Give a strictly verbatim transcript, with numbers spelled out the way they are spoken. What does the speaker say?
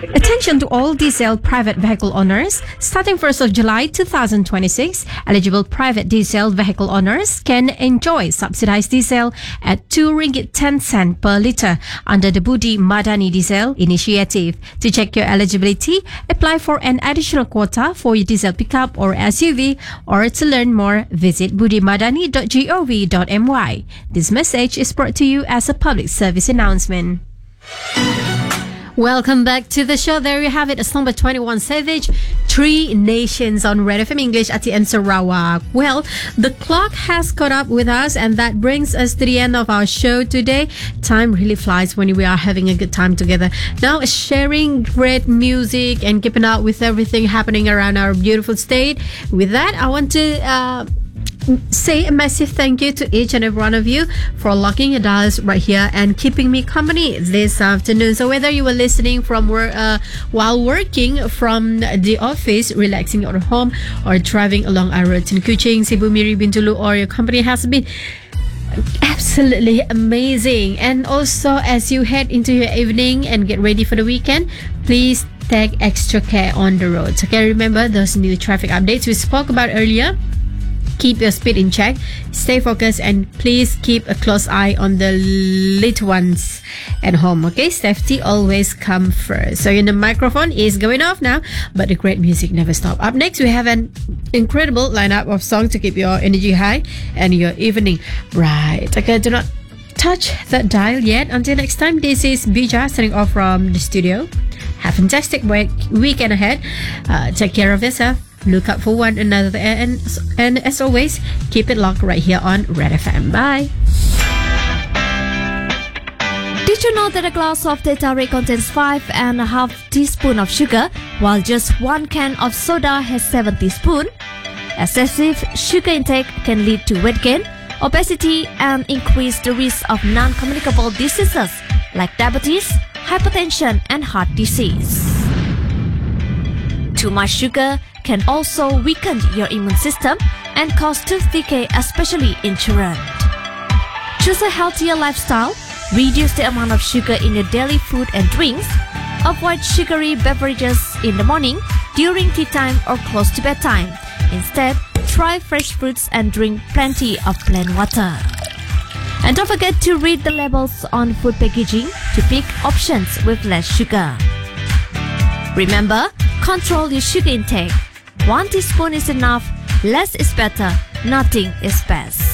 Attention to all diesel private vehicle owners. Starting first of July twenty twenty-six, eligible private diesel vehicle owners can enjoy subsidized diesel at two ringgit ten cents per litre under the Budi Madani Diesel Initiative. To check your eligibility, apply for an additional quota for your diesel pickup or S U V, or to learn more, visit budi madani dot gov dot my. This message is brought to you as a public service announcement. Welcome back to the show. There you have it. It's number twenty-one, Savage, Three Nations on Red F M English at the M Sarawak. Well, the clock has caught up with us, and that brings us to the end of our show today. Time really flies when we are having a good time together. Now, sharing great music and keeping up with everything happening around our beautiful state. With that, I want to... Uh, say a massive thank you to each and every one of you for locking your dials right here and keeping me company this afternoon. So whether you were listening from work uh, while working from the office, relaxing at home, or driving along our roads in Kuching, Sibu Miri, Bintulu, or your company has been absolutely amazing. And also, as you head into your evening and get ready for the weekend, please take extra care on the roads. Okay, remember those new traffic updates we spoke about earlier. Keep your speed in check, stay focused, and please keep a close eye on the little ones at home, okay? Safety always come first. So, you know, the microphone is going off now, but the great music never stops. Up next, we have an incredible lineup of songs to keep your energy high and your evening bright. Okay, do not touch that dial yet. Until next time, this is Bija signing off from the studio. Have a fantastic week, weekend ahead. Uh, take care of yourself. Look out for one another, and, and as always, keep it locked right here on Red F M. Bye. Did you know that a glass of teh tarik contains five and a half teaspoon of sugar, while just one can of soda has seven teaspoons? Excessive sugar intake can lead to weight gain, obesity, and increase the risk of non-communicable diseases like diabetes, hypertension, and heart disease. Too much sugar can also weaken your immune system and cause tooth decay, especially in children. Choose a healthier lifestyle, reduce the amount of sugar in your daily food and drinks, avoid sugary beverages in the morning, during tea time, or close to bedtime. Instead, try fresh fruits and drink plenty of plain water. And don't forget to read the labels on food packaging to pick options with less sugar. Remember, control your sugar intake. One teaspoon is enough, less is better, nothing is best.